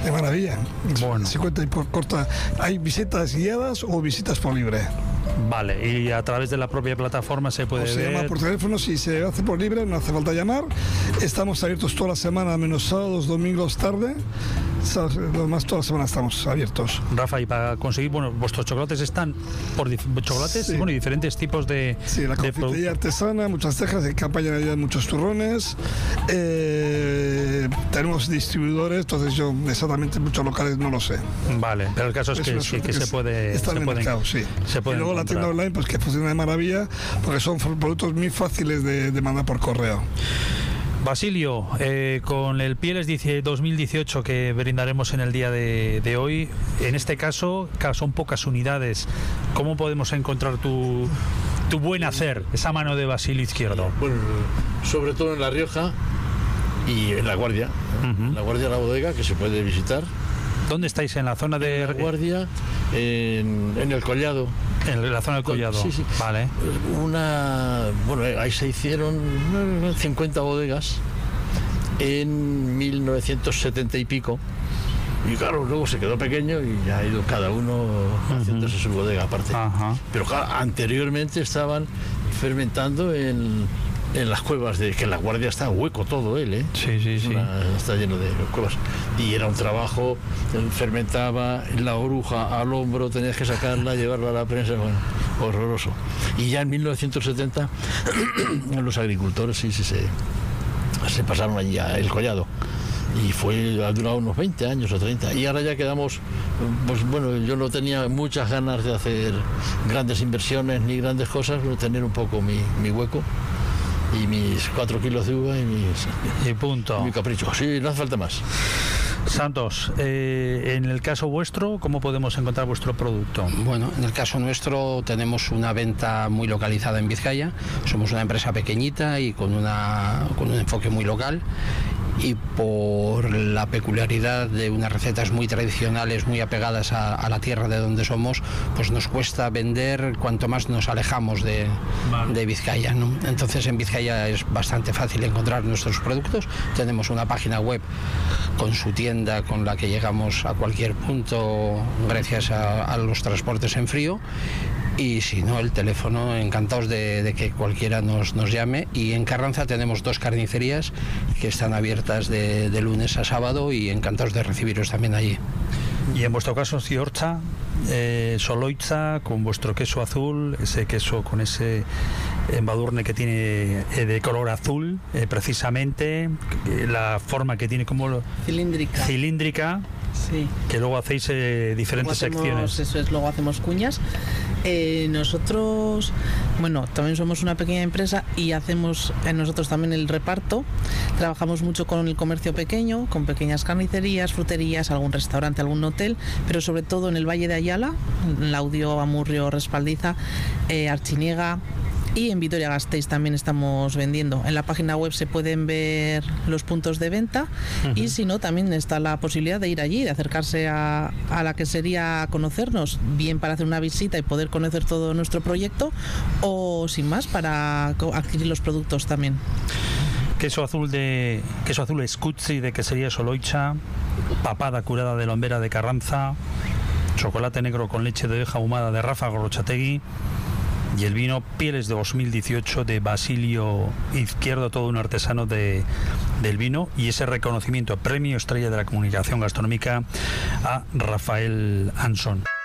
De maravilla. Bueno. Se cuenta y por corta. ¿Hay visitas guiadas o visitas por libre? Vale, y a través de la propia plataforma se puede Se ver. llama por teléfono, si se hace por libre, no hace falta llamar. Estamos abiertos toda la semana, menos sábados, domingos tarde. Lo más, toda la semana estamos abiertos. Rafa, y para conseguir, bueno, vuestros chocolates están por chocolates, Sí. y bueno, y diferentes tipos de. Sí, la de confitería artesana, muchas cejas, en campaña de muchos turrones. Tenemos distribuidores, entonces yo exactamente muchos locales no lo sé. Vale, pero el caso es que sí que se puede. Está en el mercado, sí. Se puede y luego encontrar. la tienda online, pues que funciona de maravilla, porque son productos muy fáciles de mandar por correo. Basilio, con el Pieles 2018 que brindaremos en el día de hoy, en este caso son pocas unidades. ¿Cómo podemos encontrar tu buen hacer, esa mano de Basilio Izquierdo? Bueno, sobre todo en La Rioja y en La Guardia. Uh-huh. La Guardia, la bodega, que se puede visitar. ¿Dónde estáis? ¿En la zona de La Guardia, en el Collado. En la zona del Collado. Sí, sí. Vale. Bueno, ahí se hicieron 50 bodegas en 1970 y pico. Y claro, luego se quedó pequeño y ya ha ido cada uno haciéndose su bodega aparte. Ajá. Pero claro, anteriormente estaban fermentando en las cuevas, que en La Guardia está hueco todo él, ¿eh? Sí, sí, sí. Está lleno de cuevas. Y era un trabajo, fermentaba la oruja al hombro, tenías que sacarla, llevarla a la prensa, bueno, horroroso. Y ya en 1970 los agricultores se pasaron allí a El Collado. Y ha durado unos 20 años o 30. Y ahora ya quedamos, pues bueno, yo no tenía muchas ganas de hacer grandes inversiones ni grandes cosas, pero tener un poco mi hueco. Y mis 4 kilos de uva y punto. Mi capricho. Sí, no hace falta más. Santos, en el caso vuestro, ¿cómo podemos encontrar vuestro producto? Bueno, en el caso nuestro tenemos una venta muy localizada en Vizcaya. Somos una empresa pequeñita y con un enfoque muy local. Y por la peculiaridad de unas recetas muy tradicionales, muy apegadas a la tierra de donde somos, pues nos cuesta vender cuanto más nos alejamos de Vizcaya, ¿no? Entonces en Vizcaya es bastante fácil encontrar nuestros productos. Tenemos una página web con su tienda con la que llegamos a cualquier punto gracias a los transportes en frío. Y si no, el teléfono, encantados de que cualquiera nos llame. Y en Carranza tenemos 2 carnicerías que están abiertas de lunes a sábado y encantados de recibiros también allí. Y en vuestro caso, Ciorcha, Soloitza, con vuestro queso azul, ese queso con ese embadurne que tiene de color azul, precisamente, la forma que tiene como cilíndrica. Sí. Que luego hacéis diferentes secciones. Eso es, luego hacemos cuñas. Nosotros, bueno, también somos una pequeña empresa y hacemos nosotros también el reparto. Trabajamos mucho con el comercio pequeño, con pequeñas carnicerías, fruterías, algún restaurante, algún hotel, pero sobre todo en el Valle de Ayala, en Laudio, Amurrio, Respaldiza, Archiniega. Y en Vitoria-Gasteiz también estamos vendiendo. En la página web se pueden ver los puntos de venta. Uh-huh. Y si no, también está la posibilidad de ir allí, de acercarse a la que sería conocernos, bien para hacer una visita y poder conocer todo nuestro proyecto, o sin más, para adquirir los productos también. Queso azul Escuzzi de quesería Soloitza, papada curada de Lombera de Carranza, chocolate negro con leche de oveja ahumada de Rafa Gorrochategui, y el vino Pieles de 2018 de Basilio Izquierdo, todo un artesano del vino, y ese reconocimiento, premio estrella de la comunicación gastronómica a Rafael Anson.